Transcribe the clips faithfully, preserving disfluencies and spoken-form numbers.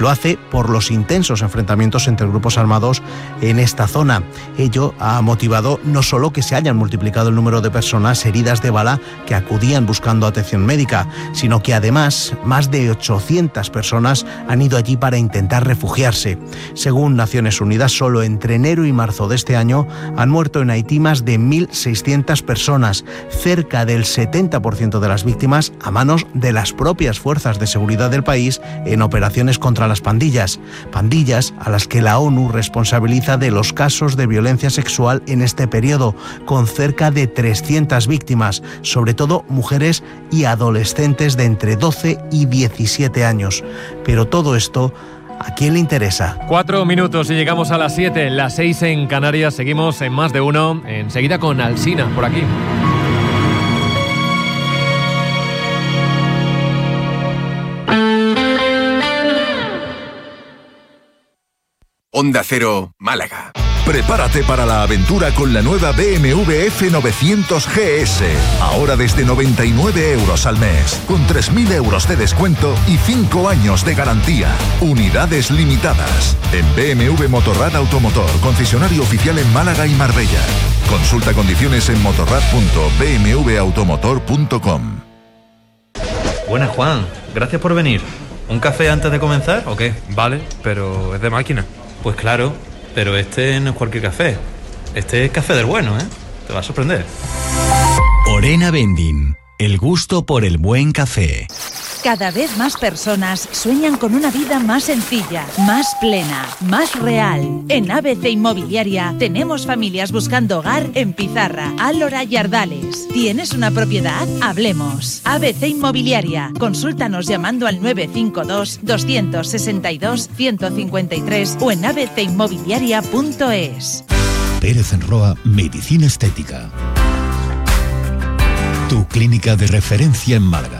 Lo hace por los intensos enfrentamientos entre grupos armados en esta zona. Ello ha motivado no solo que se hayan multiplicado el número de personas heridas de bala que acudían buscando atención médica, sino que además más de ochocientas personas han ido allí para intentar refugiarse. Según Naciones Unidas, solo entre enero y marzo de este año han muerto en Haití más de mil seiscientas personas, cerca del setenta por ciento de las víctimas a manos de las propias fuerzas de seguridad del país en operaciones contra las pandillas. Pandillas a las que la ONU responsabiliza de los casos de violencia sexual en este periodo, con cerca de trescientas víctimas, sobre todo mujeres y adolescentes de entre doce y diecisiete años. Pero todo esto, ¿a quién le interesa? Cuatro minutos y llegamos a las siete, las seis en Canarias. Seguimos en Más de Uno, enseguida con Alsina, por aquí. Onda Cero, Málaga. Prepárate para la aventura con la nueva B M W F novecientos G S. Ahora desde noventa y nueve euros al mes, con tres mil euros de descuento y cinco años de garantía. Unidades limitadas. En B M W Motorrad Automotor, concesionario oficial en Málaga y Marbella. Consulta condiciones en motorrad punto b m w automotor punto com. Buenas, Juan. Gracias por venir. ¿Un café antes de comenzar o qué? Vale, pero es de máquina. Pues claro, pero este no es cualquier café. Este es café del bueno, ¿eh? Te va a sorprender. Orena Vending, el gusto por el buen café. Cada vez más personas sueñan con una vida más sencilla, más plena, más real. En A B C Inmobiliaria tenemos familias buscando hogar en Pizarra, Álora y Ardales. ¿Tienes una propiedad? Hablemos. A B C Inmobiliaria. Consúltanos llamando al nueve cinco dos, dos seis dos, uno cinco tres o en a b c inmobiliaria punto es. Pérez en Roa, Medicina Estética. Tu clínica de referencia en Málaga.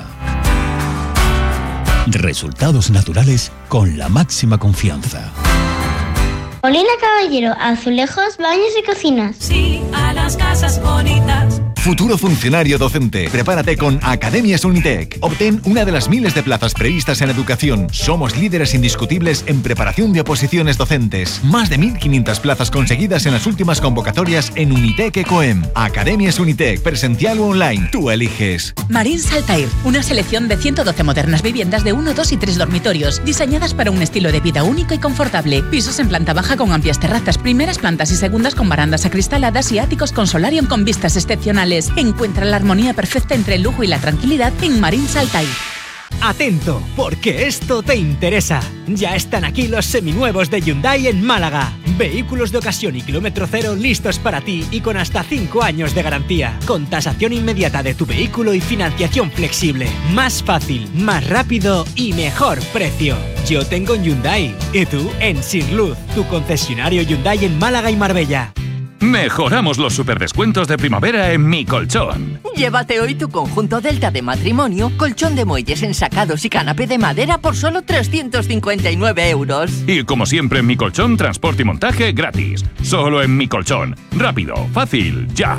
Resultados naturales con la máxima confianza. Molina Caballero, azulejos, baños y cocinas. Sí, a las casas bonitas. Futuro funcionario docente. Prepárate con Academias Unitec. Obtén una de las miles de plazas previstas en educación. Somos líderes indiscutibles en preparación de oposiciones docentes. Más de mil quinientas plazas conseguidas en las últimas convocatorias en Unitec Ecoem. Academias Unitec, presencial o online. Tú eliges. Marín Saltair, una selección de ciento doce modernas viviendas de uno, dos y tres dormitorios, diseñadas para un estilo de vida único y confortable. Pisos en planta baja con amplias terrazas, primeras plantas y segundas con barandas acristaladas y áticos con solarium con vistas excepcionales. Encuentra la armonía perfecta entre el lujo y la tranquilidad en Marín Saltair. Atento, porque esto te interesa. Ya están aquí los seminuevos de Hyundai en Málaga. Vehículos de ocasión y kilómetro cero listos para ti y con hasta cinco años de garantía. Con tasación inmediata de tu vehículo y financiación flexible. Más fácil, más rápido y mejor precio. Yo tengo un Hyundai. ¿Y tú? En Sirluz, tu concesionario Hyundai en Málaga y Marbella. Mejoramos los superdescuentos de primavera en Mi Colchón. Llévate hoy tu conjunto Delta de matrimonio, colchón de muelles ensacados y canapé de madera por solo trescientos cincuenta y nueve euros. Y como siempre en Mi Colchón, transporte y montaje gratis. Solo en Mi Colchón. Rápido, fácil, ya.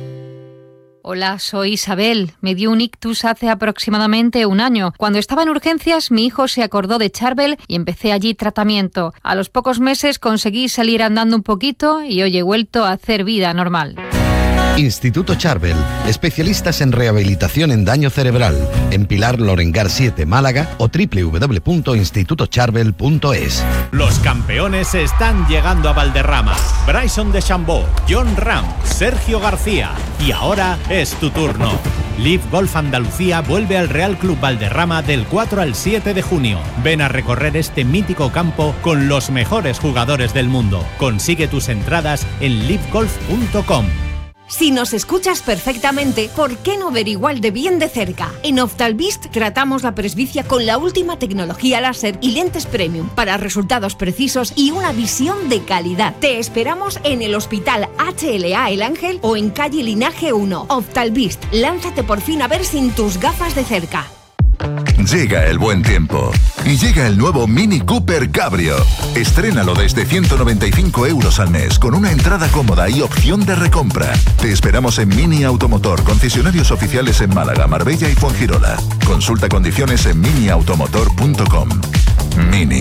Hola, soy Isabel. Me dio un ictus hace aproximadamente un año. Cuando estaba en urgencias, mi hijo se acordó de Charbel y empecé allí tratamiento. A los pocos meses conseguí salir andando un poquito y hoy he vuelto a hacer vida normal. Instituto Charbel, especialistas en rehabilitación en daño cerebral, en Pilar Lorengar siete, Málaga o doble u doble u doble u punto instituto charbel punto es. Los campeones están llegando a Valderrama. Bryson DeChambeau, John Ram, Sergio García. Y ahora es tu turno. Live Golf Andalucía vuelve al Real Club Valderrama del cuatro al siete de junio. Ven a recorrer este mítico campo con los mejores jugadores del mundo. Consigue tus entradas en live golf punto com. Si nos escuchas perfectamente, ¿por qué no ver igual de bien de cerca? En Oftalvist tratamos la presbicia con la última tecnología láser y lentes premium para resultados precisos y una visión de calidad. Te esperamos en el Hospital H L A El Ángel o en calle Linaje uno. Oftalvist, lánzate por fin a ver sin tus gafas de cerca. Llega el buen tiempo y llega el nuevo Mini Cooper Cabrio. Estrénalo desde ciento noventa y cinco euros al mes con una entrada cómoda y opción de recompra. Te esperamos en Mini Automotor, concesionarios oficiales en Málaga, Marbella y Fuengirola. Consulta condiciones en mini automotor punto com. Mini.